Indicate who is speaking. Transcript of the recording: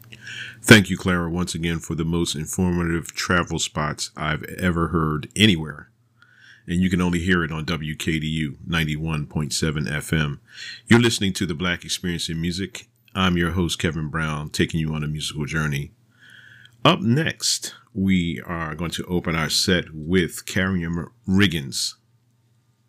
Speaker 1: Thank you, Clara, once again for the most informative travel spots I've ever heard anywhere. And you can only hear it on WKDU 91.7 FM. You're listening to The Black Experience in Music. I'm your host, Kevin Brown, taking you on a musical journey. Up next, we are going to open our set with Carrion Riggins.